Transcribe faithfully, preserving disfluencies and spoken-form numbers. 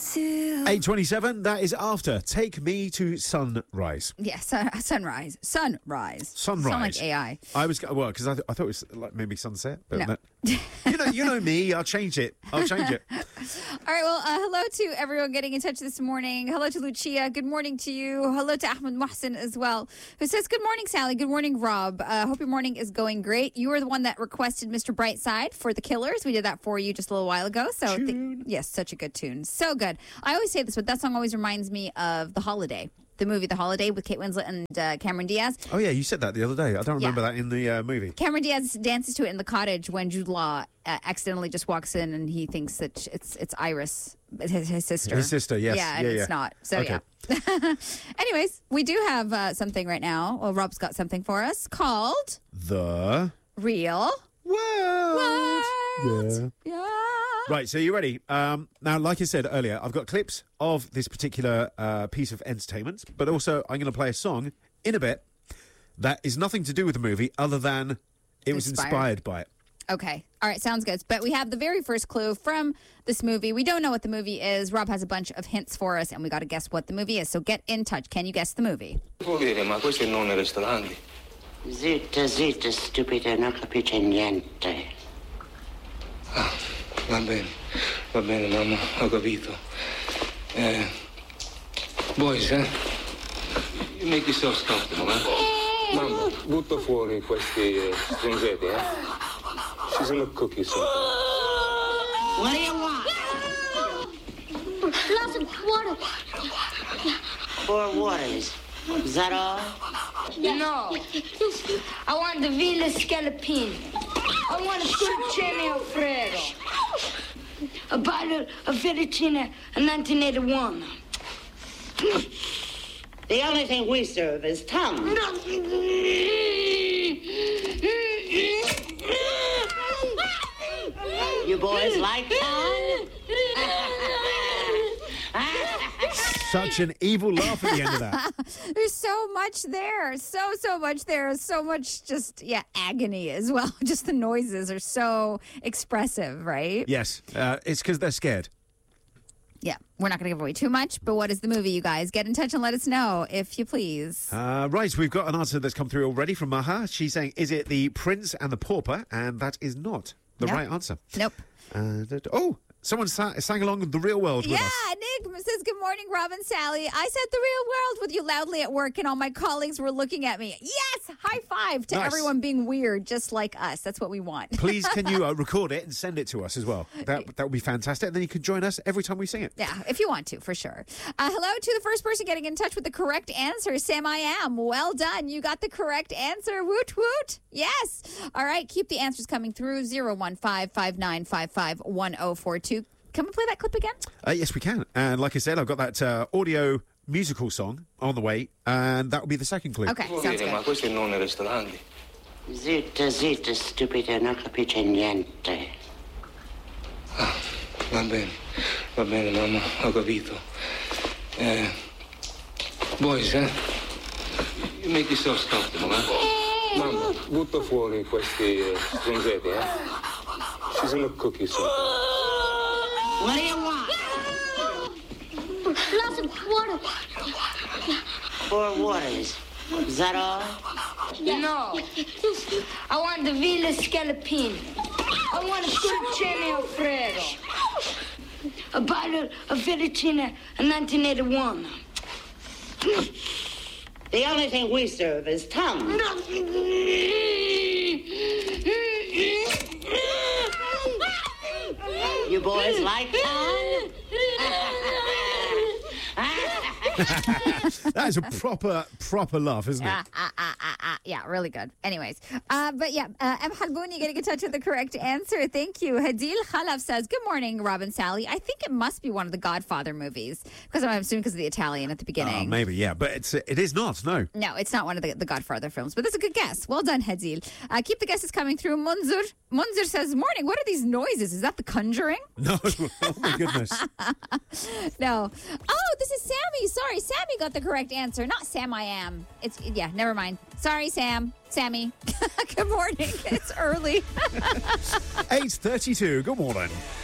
eight twenty-seven, that is after Take Me to Sunrise. Yeah, sun, sunrise. Sunrise. Sunrise. Sound like A I. I was, well, because I, th- I thought it was like maybe sunset. But No. no. you know you know me, I'll change it. I'll change it. All right, well, uh, hello to everyone getting in touch this morning. Hello to Lucia. Good morning to you. Hello to Ahmed Mohsen as well, who says, good morning, Sally. Good morning, Rob. Uh, hope your morning is going great. You were the one that requested Mister Brightside for The Killers. We did that for you just a little while ago. So, th- yes, such a good tune. So good. I always say this, but that song always reminds me of The Holiday. The movie The Holiday with Kate Winslet and uh, Cameron Diaz. Oh, yeah, you said that the other day. I don't remember Yeah. that in the uh, movie. Cameron Diaz dances to it in the cottage when Jude Law uh, accidentally just walks in and he thinks that it's it's Iris, his, his sister. His sister, yes. Yeah, and Yeah, it's yeah. not. So, Okay. yeah. Anyways, we do have uh, something right now. Well, Rob's got something for us called The Real World. World. Yeah. Yeah. Right, so you ready? Um, now, like I said earlier, I've got clips of this particular uh, piece of entertainment, but also I'm going to play a song in a bit that is nothing to do with the movie other than it was Inspired. inspired by it. Okay. All right. Sounds good. But we have the very first clue from this movie. We don't know what the movie is. Rob has a bunch of hints for us, and we got to guess what the movie is. So get in touch. Can you guess the movie? Vuol dire, ma questo è il nome ristorante. Zitta, zitta, stupida, non capisce niente. Va bene, va bene, mamma, ho capito. Eh, boys, eh? You make yourselves comfortable, eh? Mamma, butta fuori questi eh, stringenti, eh? She's gonna cook you something. What do you want? Lots of water. Four waters. Is that all? No. I want the Villa Scallopini. I want a Sulcene Alfredo. A bottle of Fettuccine in nineteen eighty-one. The only thing we serve is tongue. You boys like tongue? Such an evil laugh at the end of that. There's so much there. So, so much there. So much just, yeah, agony as well. Just the noises are so expressive, right? Yes, uh, it's because they're scared. Yeah. We're not going to give away too much, but what is the movie, you guys? Get in touch and let us know, if you please. Uh, right, we've got an answer that's come through already from Maha. She's saying, is it The Prince and the Pauper? And that is not the Nope. right answer. Nope. Uh, that- oh, someone sa- sang along with The Real World with Yeah, us. Nick says, good morning, Rob and Sally. I said The Real World with you loudly at work, and all my colleagues were looking at me. Yes! High five to Nice. everyone being weird, just like us. That's what we want. Please, can you uh, record it and send it to us as well? That that would be fantastic. And then you can join us every time we sing it. Yeah, if you want to, for sure. Uh, hello to the first person getting in touch with the correct answer, Sam I Am. Well done. You got the correct answer. Woot, woot. Yes. All right, keep the answers coming through. zero one five, five nine five five, one zero four two. Can we play that clip again? Uh, yes, we can. And like I said, I've got that uh, audio musical song on the way, and that will be the second clue. Okay, Vuol sounds dire, ma good. questo è il nome ristorante. Zitta, zitta, stupida, non capisce niente. Va bene, va bene, mamma, ho capito. Eh, boys, eh? You make yourselves comfortable, eh? Mamma, butta fuori questi eh, stringenti, eh? She's gonna cook you something. What do you want? Lots of water. Four waters. Is that all? No. I want the Villa Scallopini. I want a Sulcene Alfredo. A bottle of Fettuccine in nineteen eighty-one. The only thing we serve is tongue. You boys like tongue? That is a proper, proper laugh, isn't it? Ah, ah, ah, ah, ah. Yeah, really good. Anyways, uh, but yeah, uh, M. Halbouni getting in touch with the correct answer. Thank you. Hadil Khalaf says, good morning, Rob and Sally. I think it must be one of the Godfather movies, because I'm assuming because of the Italian at the Uh, beginning. maybe, yeah, but it's it is not, no. No, it's not one of the, the Godfather films, but that's a good guess. Well done, Hadil. Uh, keep the guesses coming through. Munzur. Munzur says, morning, what are these noises? Is that The Conjuring? No, oh my goodness. No. Oh, this is Sammy. Sorry, Sammy got the correct answer. Not Sam I Am. It's, yeah, never mind. Sorry, Sam. Sammy. Good morning. It's early. eight thirty-two, good morning.